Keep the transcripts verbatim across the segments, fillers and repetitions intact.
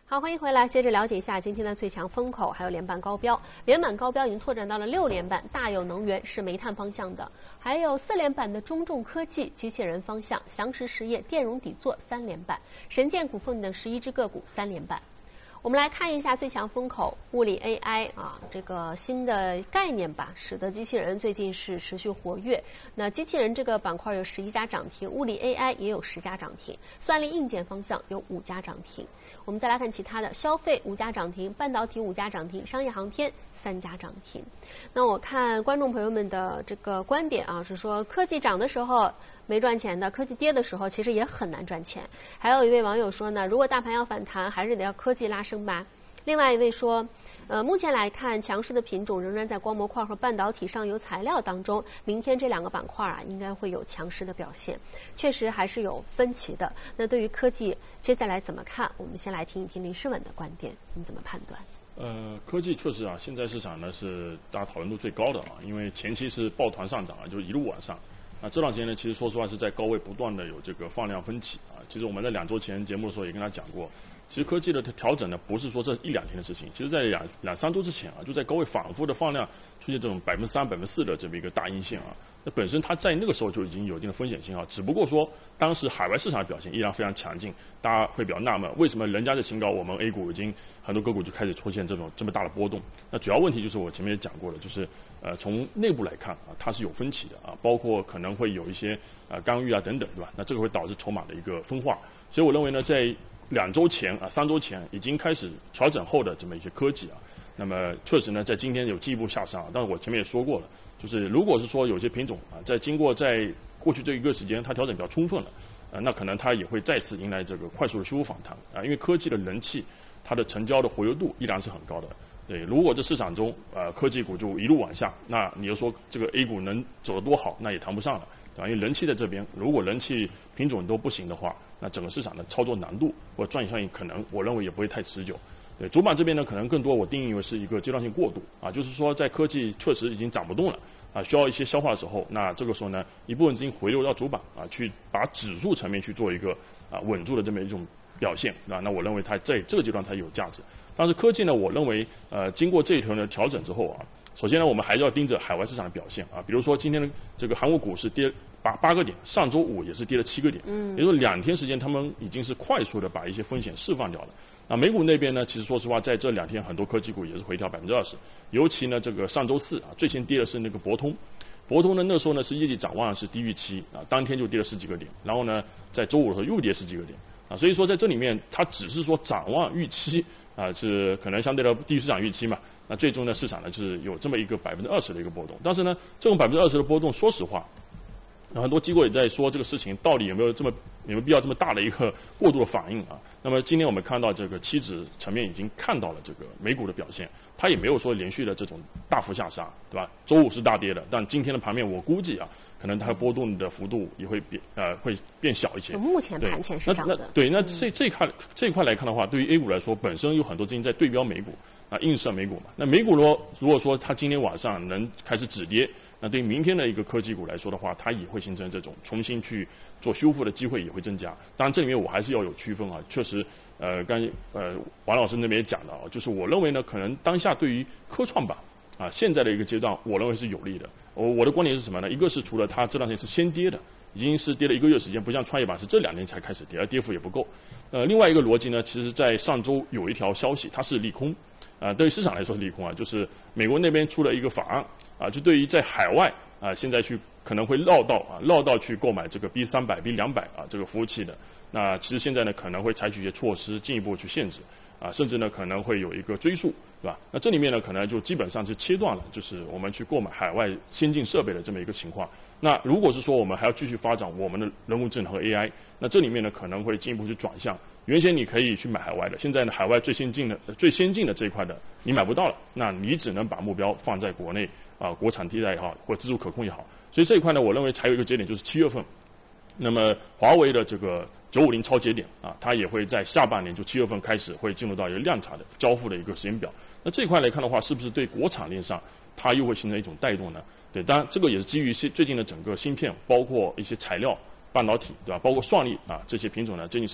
好，欢迎回来，接着了解一下今天的最强风口，还有连板高标。连板高标已经拓展到了六连板，大有能源是煤炭方向的，还有四连板的中重科技、机器人方向、祥实实业、电容底座三连板，神剑股份等十一只个股三连板。我们来看一下最强风口物理 A I 啊，这个新的概念吧，使得机器人最近是持续活跃。那机器人这个板块有十一家涨停，物理 A I 也有十家涨停，算力硬件方向有五家涨停。我们再来看其他的，消费五家涨停，半导体五家涨停，商业航天三家涨停。那我看观众朋友们的这个观点啊，是说科技涨的时候没赚钱的，科技跌的时候其实也很难赚钱。还有一位网友说呢，如果大盘要反弹，还是得要科技拉升吧。另外一位说，呃，目前来看，强势的品种仍然在光模块和半导体上游材料当中。明天这两个板块啊，应该会有强势的表现，确实还是有分歧的。那对于科技接下来怎么看？我们先来听一听林诗稳的观点，你怎么判断？ 呃，科技确实啊，现在市场呢是大家讨论度最高的啊，因为前期是抱团上涨啊，就是一路往上。啊，这段时间呢，其实说实话是在高位不断的有这个放量分歧啊。其实我们在两周前节目的时候也跟他讲过，其实科技的调整呢，不是说这一两天的事情，其实在两两三周之前啊，就在高位反复的放量，出现这种百分之三、百分之四的这么一个大阴线啊。那本身它在那个时候就已经有一定的风险信号，只不过说当时海外市场的表现依然非常强劲，大家会比较纳闷，为什么人家在新高，我们 A 股已经很多个股就开始出现这种这么大的波动？那主要问题就是我前面也讲过了，就是呃从内部来看啊，它是有分歧的啊，包括可能会有一些呃干预啊等等，对吧？那这个会导致筹码的一个分化，所以我认为呢，在两周前啊、三周前已经开始调整后的这么一些科技啊，那么确实呢，在今天有进一步下杀。但是我前面也说过了，就是如果是说有些品种啊，在经过在过去这一个时间它调整比较充分了，呃，那可能它也会再次迎来这个快速的修复反弹啊，因为科技的人气，它的成交的活跃度依然是很高的。对，如果这市场中呃科技股就一路往下，那你就说这个 A 股能走得多好，那也谈不上了。因为人气在这边，如果人气品种都不行的话，那整个市场的操作难度或赚钱效应可能，我认为也不会太持久。对，主板这边呢，可能更多我定义为是一个阶段性过渡啊，就是说在科技确实已经涨不动了啊，需要一些消化的时候，那这个时候呢，一部分资金回流到主板啊，去把指数层面去做一个啊稳住的这么一种表现啊，那我认为它在这个阶段它有价值。但是科技呢，我认为呃经过这一轮的调整之后啊，首先呢，我们还是要盯着海外市场的表现啊，比如说今天的这个韩国股市跌八八个点，上周五也是跌了七个点，嗯，也就是说两天时间他们已经是快速的把一些风险释放掉了。那美股那边呢，其实说实话，在这两天很多科技股也是回调百分之二十，尤其呢这个上周四啊，最先跌的是那个博通，博通呢那时候呢是业绩展望是低预期啊，当天就跌了十几个点，然后呢在周五的时候又跌十几个点啊，所以说在这里面它只是说展望预期啊是可能相对的低于市场预期嘛。那最终呢，市场呢就是有这么一个百分之二十的一个波动，但是呢，这种百分之二十的波动，说实话，很多机构也在说这个事情到底有没有这么有没有必要这么大的一个过度的反应啊？那么今天我们看到这个期指层面已经看到了这个美股的表现，它也没有说连续的这种大幅下杀，对吧？周五是大跌的，但今天的盘面我估计啊，可能它波动的幅度也会变呃会变小一些。 目前盘前是涨的。 那那对，那这这一块这一块来看的话，对于 A 股来说，本身有很多资金在对标美股。啊，映射美股嘛，那美股如果如果说它今天晚上能开始止跌，那对于明天的一个科技股来说的话，它也会形成这种重新去做修复的机会也会增加。当然，这里面我还是要有区分啊，确实，呃，刚呃王老师那边也讲了啊，就是我认为呢，可能当下对于科创板啊现在的一个阶段，我认为是有利的。我我的观点是什么呢？一个是除了它这段时间是先跌的，已经是跌了一个月时间，不像创业板是这两年才开始跌，而跌幅也不够。呃，另外一个逻辑呢，其实在上周有一条消息，它是利空。啊，对于市场来说是利空啊，就是美国那边出了一个法案啊，就对于在海外啊，现在去可能会绕道啊，绕道去购买这个 B 三百、B 两百啊这个服务器的，那其实现在呢可能会采取一些措施，进一步去限制啊，甚至呢可能会有一个追溯，对吧？那这里面呢可能就基本上就切断了，就是我们去购买海外先进设备的这么一个情况。那如果是说我们还要继续发展我们的人工智能和 A I， 那这里面呢可能会进一步去转向。原先你可以去买海外的，现在呢海外最先进的、最先进的这一块的你买不到了，那你只能把目标放在国内啊，国产替代也好，或自主可控也好。所以这一块呢，我认为还有一个节点就是七月份，那么华为的这个九五零超节点啊，它也会在下半年就七月份开始会进入到一个量产的交付的一个时间表。那这一块来看的话，是不是对国产链上它又会形成一种带动呢？对，当然这个也是基于最近的整个芯片，包括一些材料。半导体对吧？包括算力啊这些品种呢，最近是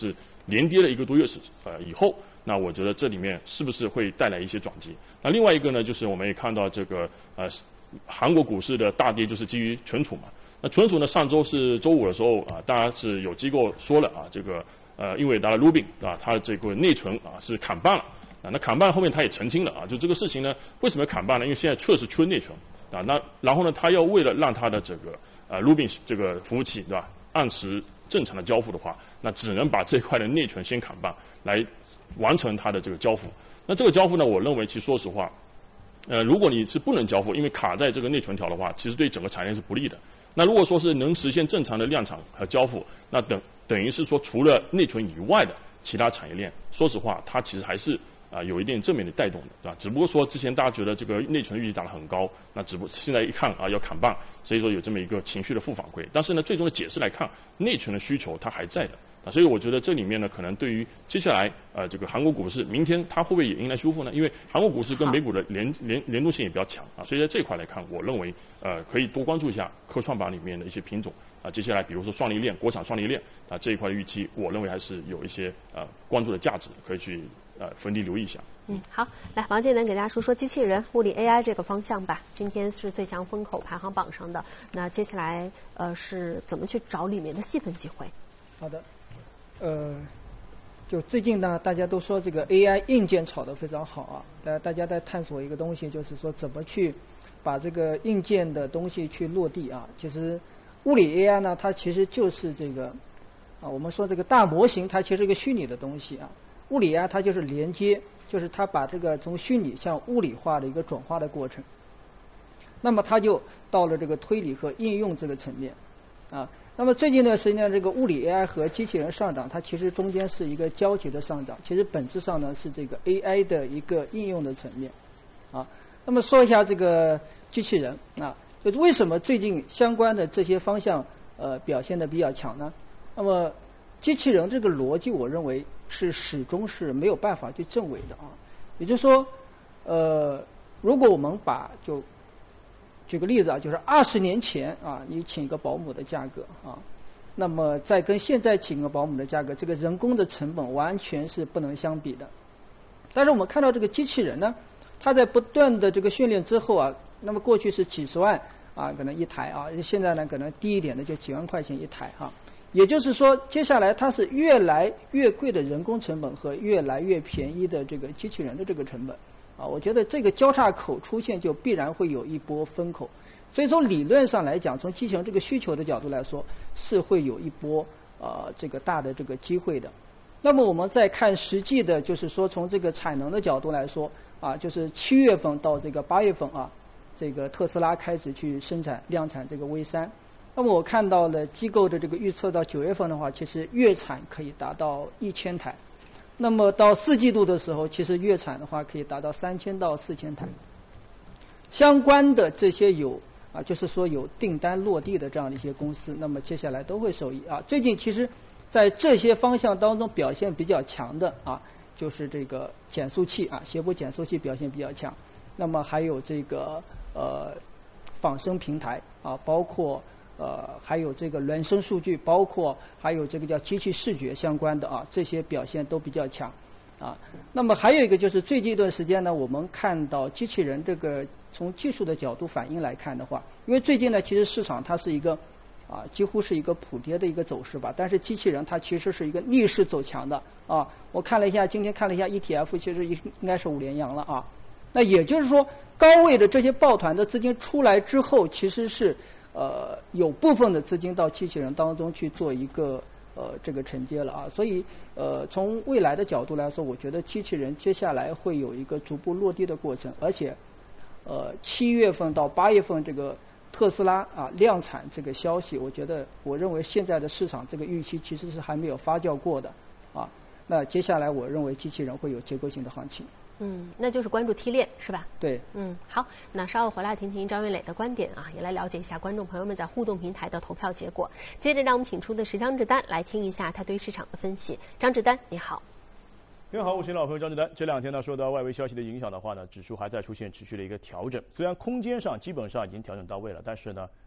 连跌了一个多月时呃以后，那我觉得这里面是不是会带来一些转机？那另外一个呢，就是我们也看到这个呃韩国股市的大跌就是基于存储嘛。那存储呢，上周是周五的时候啊，当然是有机构说了啊，这个呃英伟达的 Rubin 啊，它的这个内存啊是砍半了啊。那砍半后面他也澄清了啊，就这个事情呢，为什么砍半呢？因为现在确实缺内存啊。那然后呢，他要为了让他的这个呃 Rubin 这个服务器对吧，按时正常的交付的话，那只能把这块的内存先砍半，来完成它的这个交付。那这个交付呢，我认为其实说实话，呃，如果你是不能交付，因为卡在这个内存条的话，其实对整个产业链是不利的。那如果说是能实现正常的量产和交付，那等等于是说，除了内存以外的其他产业链，说实话，它其实还是啊、呃、有一定正面的带动的，对吧？只不过说之前大家觉得这个内存预计涨得很高，那只不现在一看啊要砍半，所以说有这么一个情绪的负反馈。但是呢，最终的解释来看，内存的需求它还在的。啊，所以我觉得这里面呢，可能对于接下来呃这个韩国股市，明天它会不会也迎来修复呢？因为韩国股市跟美股的联联联动性也比较强啊，所以在这一块来看，我认为呃可以多关注一下科创板里面的一些品种啊。接下来比如说双离链、国产双离链啊这一块的预期，我认为还是有一些呃关注的价值，可以去呃分地留意一下。 嗯，好，来王建能给大家说说机器人、物理 A I 这个方向吧。今天是最强风口排行榜上的，那接下来呃是怎么去找里面的细分机会？ 好的。呃，就最近呢，大家都说这个 A I 硬件炒得非常好啊，大大家在探索一个东西，就是说怎么去把这个硬件的东西去落地啊。其实物理 A I 呢，它其实就是这个啊，我们说这个大模型，它其实是一个虚拟的东西啊。物理 A I 它就是连接，就是它把这个从虚拟向物理化的一个转化的过程。那么它就到了这个推理和应用这个层面啊。那么最近呢，实际上这个物理 A I 和机器人上涨，它其实中间是一个交集的上涨，其实本质上呢是这个 A I 的一个应用的层面，啊。那么说一下这个机器人啊，就是为什么最近相关的这些方向呃表现的比较强呢？那么机器人这个逻辑，我认为是始终是没有办法去证伪的啊。也就是说，呃，如果我们把就举个例子啊，就是二十年前啊，你请一个保姆的价格啊，那么再跟现在请个保姆的价格，这个人工的成本完全是不能相比的。但是我们看到这个机器人呢，它在不断的这个训练之后啊，那么过去是几十万啊，可能一台啊，现在呢可能低一点的就几万块钱一台哈、啊。也就是说，接下来它是越来越贵的人工成本和越来越便宜的这个机器人的这个成本。啊，我觉得这个交叉口出现，就必然会有一波风口，所以从理论上来讲，从机器人这个需求的角度来说，是会有一波呃这个大的这个机会的。那么我们再看实际的，就是说从这个产能的角度来说，啊，就是七月份到这个八月份啊，这个特斯拉开始去生产量产这个 V 三。那么我看到了机构的这个预测，到九月份的话，其实月产可以达到一千台。那么到四季度的时候，其实月产的话可以达到三千到四千台。相关的这些有啊，就是说有订单落地的这样的一些公司，那么接下来都会受益啊。最近其实，在这些方向当中表现比较强的啊，就是这个减速器啊，斜坡减速器表现比较强。那么还有这个呃仿生平台啊，包括。呃，还有这个孪生数据，包括还有这个叫机器视觉相关的啊，这些表现都比较强，啊。那么还有一个就是最近一段时间呢，我们看到机器人这个从技术的角度反应来看的话，因为最近呢，其实市场它是一个啊，几乎是一个普跌的一个走势吧，但是机器人它其实是一个逆势走强的啊。我看了一下，今天看了一下 E T F， 其实应应该是五连阳了啊。那也就是说，高位的这些抱团的资金出来之后，其实是。呃，有部分的资金到机器人当中去做一个呃这个承接了啊，所以呃从未来的角度来说，我觉得机器人接下来会有一个逐步落地的过程，而且呃七月份到八月份这个特斯拉啊量产这个消息，我觉得我认为现在的市场这个预期其实是还没有发酵过的啊，那接下来我认为机器人会有结构性的行情。 嗯，那就是关注 T 链是吧？ 对。 嗯，好，那稍后回来听听张云磊的观点啊，也来了解一下观众朋友们在互动平台的投票结果。接着让我们请出的是张志丹来听一下他对市场的分析。张志丹，你好。 您好，我是老朋友张志丹。这两天呢，受到外围消息的影响的话呢，指数还在出现持续的一个调整。虽然空间上基本上已经调整到位了，但是呢，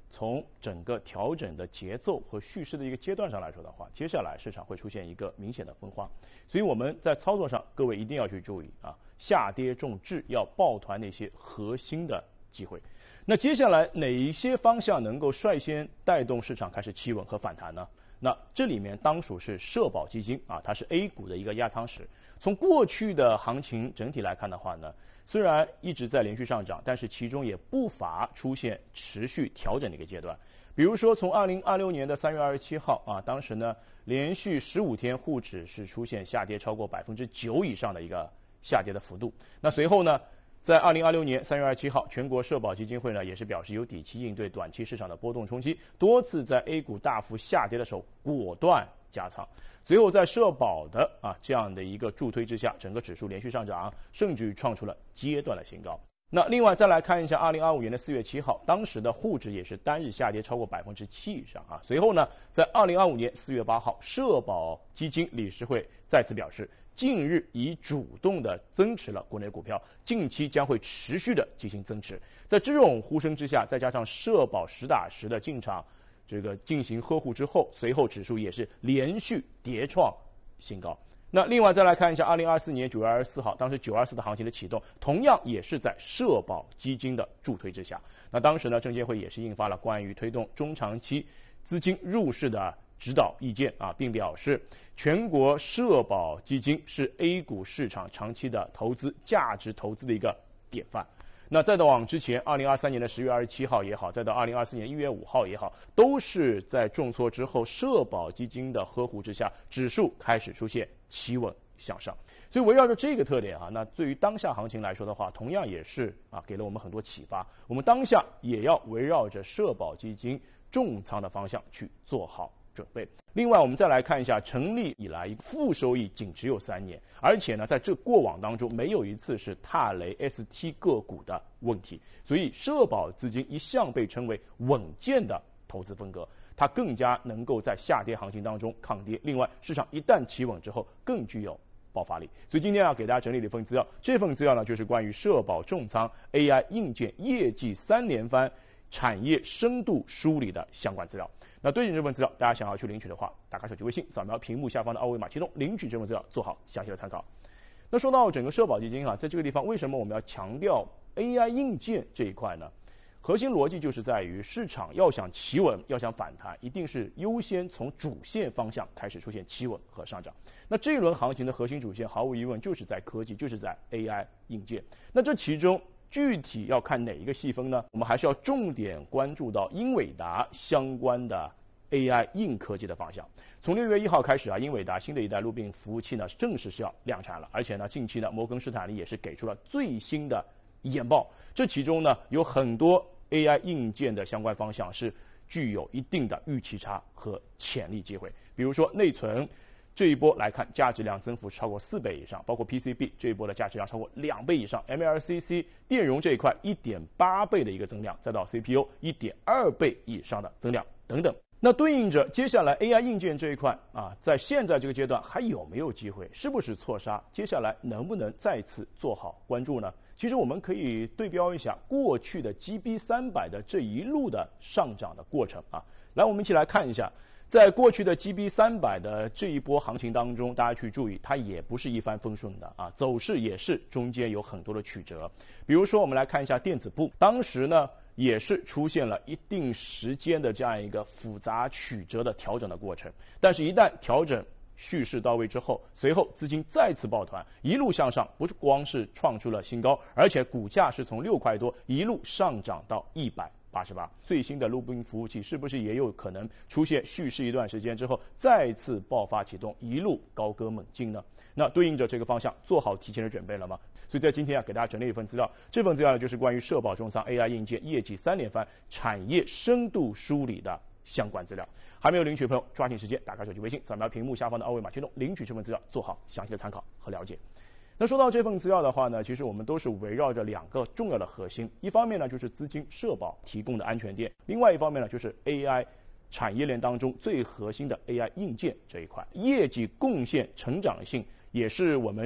从整个调整的节奏和叙事的一个阶段上来说的话，接下来市场会出现一个明显的分化，所以我们在操作上，各位一定要去注意啊，下跌重质，要抱团那些核心的机会。那接下来哪一些方向能够率先带动市场开始企稳和反弹呢？那这里面当属是社保基金啊，它是 A 股的一个压舱石。从过去的行情整体来看的话呢，虽然一直在连续上涨，但是其中也不乏出现持续调整的一个阶段。比如说从二零二六年的三月二十七号啊，当时呢连续十五天沪指是出现下跌超过百分之九以上的一个下跌的幅度。那随后呢，在二零二六年三月二十七号，全国社保基金会呢也是表示有底气应对短期市场的波动冲击，多次在 A 股大幅下跌的时候果断加仓。随后在社保的啊这样的一个助推之下，整个指数连续上涨，甚至于创出了阶段的新高。那另外再来看一下二零二五年的四月七号，当时的沪指也是单日下跌超过百分之七以上啊。随后呢，在二零二五年四月八号，社保基金理事会再次表示，近日已主动的增持了国内股票，近期将会持续的进行增持。在这种呼声之下，再加上社保实打实的进场这个进行呵护之后，随后指数也是连续跌创新高。那另外再来看一下二零二四年九月二十四号，当时九二四的行情的启动，同样也是在社保基金的助推之下。那当时呢，证监会也是印发了关于推动中长期资金入市的指导意见啊，并表示全国社保基金是 A 股市场长期的投资价值投资的一个典范。那再到往之前二零二三年的十月二十七号也好，再到二零二四年一月五号也好，都是在重挫之后，社保基金的呵护之下，指数开始出现企稳向上。所以围绕着这个特点啊，那对于当下行情来说的话，同样也是啊给了我们很多启发。我们当下也要围绕着社保基金重仓的方向去做好准备。另外我们再来看一下，成立以来负收益仅只有三年，而且呢在这过往当中没有一次是踏雷 S T 个股的问题，所以社保资金一向被称为稳健的投资风格，它更加能够在下跌行情当中抗跌。另外市场一旦企稳之后更具有爆发力。所以今天要给大家整理了一份资料，这份资料呢就是关于社保重仓 A I 硬件业绩三连番产业深度梳理的相关资料。那对应这份资料，大家想要去领取的话，打开手机微信，扫描屏幕下方的二维码，启动领取这份资料，做好详细的参考。那说到整个社保基金啊，在这个地方为什么我们要强调 A I 硬件这一块呢？核心逻辑就是在于市场要想企稳，要想反弹，一定是优先从主线方向开始出现企稳和上涨。那这一轮行情的核心主线，毫无疑问就是在科技，就是在 A I 硬件。那这其中具体要看哪一个细分呢？我们还是要重点关注到英伟达相关的 A I 硬科技的方向。从六月一号开始啊，英伟达新的一代路病服务器呢正式是要量产了，而且呢，近期呢，摩根士丹利也是给出了最新的研报。这其中呢，有很多 A I 硬件的相关方向是具有一定的预期差和潜力机会。比如说内存，这一波来看，价值量增幅超过四倍以上，包括 P C B 这一波的价值量超过两倍以上 ，M L C C 电容这一块 一点八倍的一个增量，再到 C P U 一点二倍以上的增量等等。那对应着接下来 A I 硬件这一块啊，在现在这个阶段还有没有机会？是不是错杀？接下来能不能再次做好关注呢？其实我们可以对标一下过去的 G B 三百的这一路的上涨的过程啊。来，我们一起来看一下。在过去的 G B 三百的这一波行情当中，大家去注意，它也不是一帆风顺的啊，走势也是中间有很多的曲折。比如说，我们来看一下电子部，当时呢也是出现了一定时间的这样一个复杂曲折的调整的过程，但是一旦调整蓄势到位之后，随后资金再次抱团，一路向上，不是光是创出了新高，而且股价是从六块多一路上涨到一百八十八。最新的路病服务器是不是也有可能出现蓄势一段时间之后再次爆发启动，一路高歌猛进呢？那对应着这个方向做好提前的准备了吗？所以在今天啊，给大家整理一份资料，这份资料呢就是关于社保重仓 A I 硬件业绩三连番产业深度梳理的相关资料。还没有领取的朋友，抓紧时间打开手机微信，扫描屏幕下方的二维码，启动领取这份资料，做好详细的参考和了解。那说到这份资料的话呢，其实我们都是围绕着两个重要的核心，一方面呢就是资金社保提供的安全垫，另外一方面呢就是 A I 产业链当中最核心的 A I 硬件这一块，业绩贡献成长性也是我们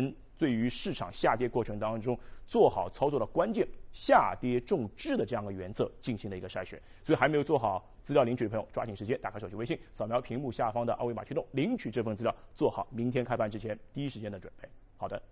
对于市场下跌过程当中做好操作的关键，下跌重质的这样的原则进行了一个筛选。所以还没有做好资料领取的朋友，抓紧时间打开手机微信，扫描屏幕下方的二维码驱动领取这份资料，做好明天开盘之前第一时间的准备。好的。